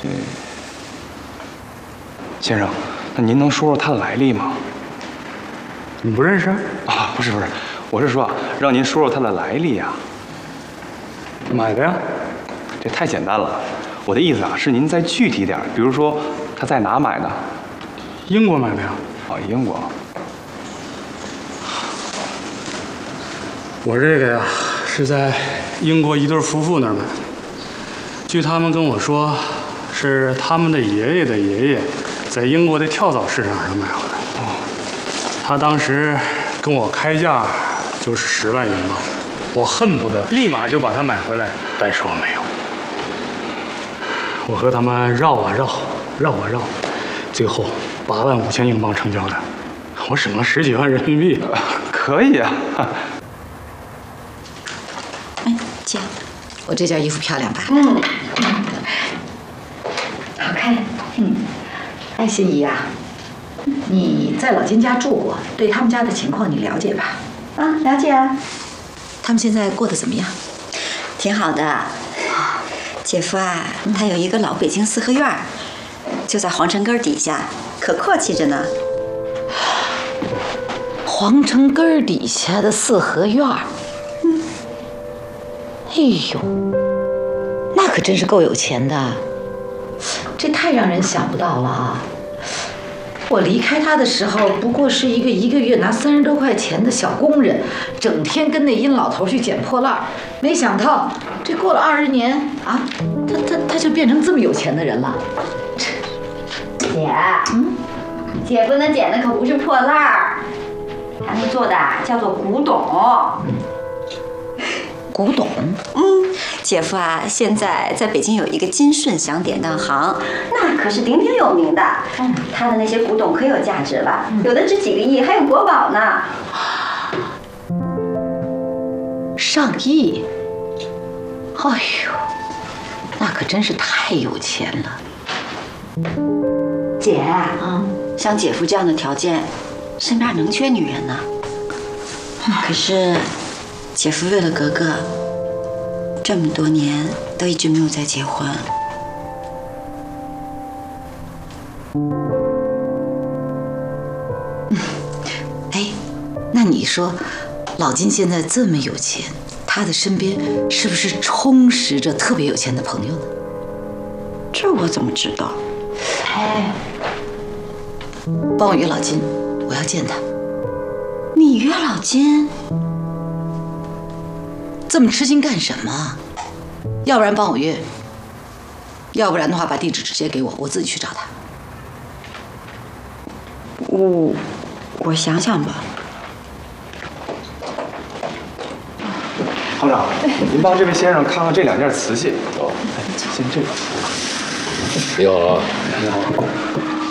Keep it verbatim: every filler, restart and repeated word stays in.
这先生，那您能说说它的来历吗？ 你不认识？ 啊，不是不是，我是说让您说说它的来历呀。 买的呀。 这太简单了。我的意思啊，是您再具体点，比如说他在哪买的？ 英国买的呀。 哦，英国。 我这个呀，是在英国一对夫妇那儿买的。据他们跟我说，是他们的爷爷的爷爷在英国的跳蚤市场上买回来的。哦。他当时跟我开价就是十万英镑，我恨不得立马就把它买回来，但是我没有。我和他们绕啊绕，绕啊绕，最后八万五千英镑成交的，我省了十几万人民币。 可以啊。 哎，姐，我这件衣服漂亮吧？ 嗯，好看。嗯，哎，心怡啊，你在老金家住过，对他们家的情况你了解吧？ 啊，了解啊。他们现在过得怎么样？挺好的。姐夫啊，他有一个老北京四合院，就在皇城根底下，可阔气着呢。 皇城根底下的四合院，嗯，哎呦，那可真是够有钱的，这太让人想不到了啊！我离开他的时候，不过是一个一个月拿三十多块钱的小工人，整天跟那阴老头去捡破烂，没想到这过了二十年啊，他他他就变成这么有钱的人了。 姐，嗯，姐夫那捡的可不是破烂儿，他那做的叫做古董。 古董？ 嗯，姐夫啊，现在在北京有一个金顺祥典当行， 那可是鼎鼎有名的。嗯，他的那些古董可有价值了，有的值几个亿，还有国宝呢。 上亿？哎呦，那可真是太有钱了。 姐，嗯，像姐夫这样的条件，身边能缺女人呢？可是，姐夫为了格格，这么多年都一直没有再结婚。 哎，那你说，老金现在这么有钱，他的身边是不是充实着特别有钱的朋友呢？ 这我怎么知道？ 哎，帮我约老金，我要见他。 你约老金？ 这么吃惊干什么？要不然帮我约，要不然的话把地址直接给我，我自己去找他。 我我想想吧。 行长，您帮这位先生看看这两件瓷器。哦，先这个。 你好啊。 你好。